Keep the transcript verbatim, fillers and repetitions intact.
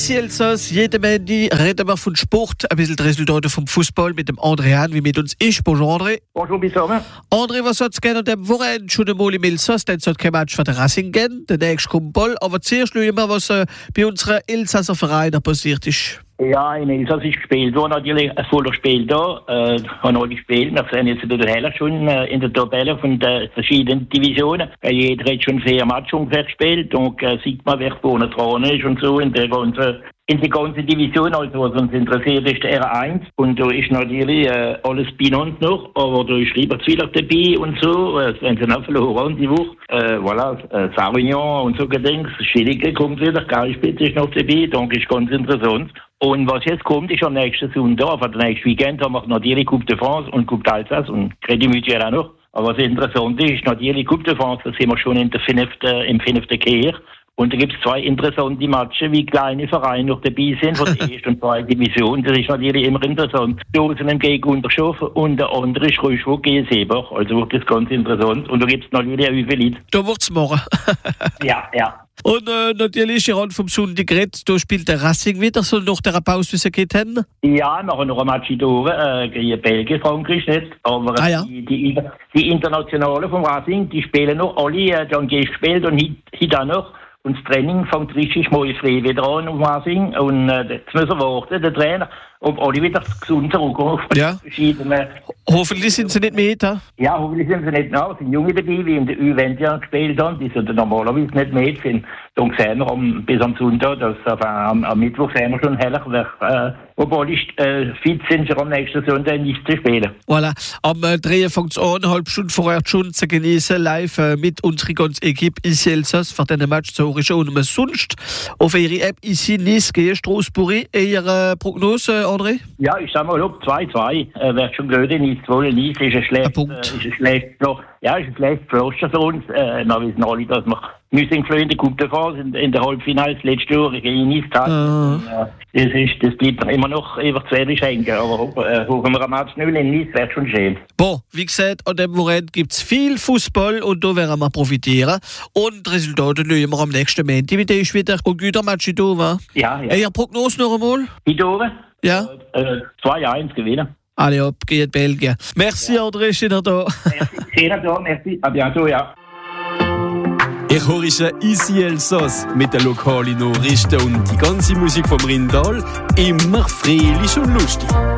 Ici Elsass, jeden Montag reden wir von Sport, ein bisschen die Resultate vom Fußball mit dem André Hahn, wie mit uns ist. Bonjour André. Bonjour zusammen. André, was soll es gerne an dem Wochenende schon einmal im Elsass? Dann soll es kein Match für den Racing geben, der nächste kommt Ball. Aber zuerst schauen wir mal, was äh, bei unseren Elsasser Vereinen passiert ist. Ja, in Elsass ist gespielt worden, natürlich ein voller Spiel da, äh, haben alle gespielt. Wir sehen jetzt wieder hell schon äh, in der Tabelle von den verschiedenen Divisionen. Äh, jeder hat schon vier Matches ungefähr gespielt und äh, sieht man, wer vorne dran ist und so in der ganzen, in der ganzen Division. Also was uns interessiert ist der R eins und da ist natürlich äh, alles benannt noch, aber da ist Lieberzwiller dabei und so, äh, wenn sie noch verloren die Woche. Äh, voilà, äh, Savignon und so Gedings, Schillige kommt wieder, Geilspitze ist noch dabei, donc ist ganz interessant. Und was jetzt kommt, ist am nächsten Sonntag, aber am nächsten Weekend haben wir natürlich Coupe de France und Coupe d'Alsace und Crédit Mutuel auch noch. Aber was interessant ist, ist natürlich Coupe de France, da sind wir schon in der fünften, im fünften Kehr. Und da gibt es zwei interessante Matches, wie kleine Vereine noch dabei sind, von der ersten und zweiten Division. Das ist natürlich immer interessant. Dosen gegen Unterschof und der andere ist Röschwog gegen Seebach. Also wird das ganz interessant. Und da gibt es natürlich auch viele Leute. Da wird's morgen. Ja, ja. Und äh, natürlich, Rand vom Sonntag geredet, da spielt der Racing wieder, so nach der Pause, wie es geht haben. Ja, wir haben noch ein Match da, äh, gegen Belgien, Frankreich nicht. Aber ah, ja. die, die, die Internationalen vom Racing, die spielen noch alle, äh, die haben gespielt und heute auch noch. Und das Training fängt richtig mal frei wieder an auf Racing. Und äh, jetzt müssen wir warten, der Trainer, ob alle wieder gesund zurückkommen. Ja. Hoffentlich sind sie nicht mehr da. Ja, hoffentlich sind sie nicht mehr. Es sind Junge dabei, die in der Ü zwanzig gespielt haben. Die sind normalerweise nicht mehr. Sind. Dann sehen wir am, bis am Sonntag, dass, äh, am, am Mittwoch sehen wir schon heller, wer, äh, ob alle äh, fit sind, schon am nächsten Sonntag nicht zu spielen. Voilà. Am äh, drei fängt es an, eine halbe Stunde vorher schon zu genießen, live äh, mit unserer ganzen Equipe Ici Elsass für diesen Match zu hören. Und man sonst auf ihre App Ici Nice gehen, Strasbourg. Ihre Prognose, André? Ja, ich sag mal, ob zwei zwei äh, wäre schon blöd. Nice zu wollen. Nice ist ein schlecht, ein äh, ist ein schlecht, ja, ist ein schlecht Pflaster für uns. Äh, na, wissen alle, dass wir müssen in der Coupe de France in, in der Halbfinale das letzte Jahr gegen Nice hatten. Uh. Äh, das, ist, das bleibt immer noch über zwei hängen. Aber äh, hoffen wir am Match null in Nice, wäre schon schön. Bon, wie gesagt, an dem Wochenende gibt es viel Fußball und da werden wir profitieren. Und die Resultate schauen wir am nächsten Montag. Mit dem ist wieder ein guter Match in Dover. Ja, ja. Ihre Prognose noch einmal? In Dover? Ja. Äh, zwei eins gewinnen. Allez hop, geht Belgien. Merci, ja. André, schön da. Merci, schön da, merci. À bientôt, ja. Ich höre Ici Elsass mit den lokalen Nachrichten und die ganze Musik vom Rindal. Immer fröhlich und lustig.